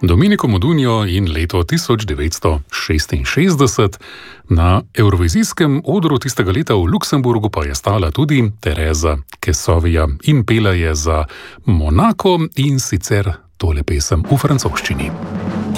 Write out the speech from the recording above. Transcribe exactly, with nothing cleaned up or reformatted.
Domenico Modugno in leto tisoč devetsto šestinšestdeset. Na evrovizijskem odru tistega leta v Luksemburgu pa je stala tudi Tereza Kesovija in pela je za Monako, in sicer tole pesem v francoščini.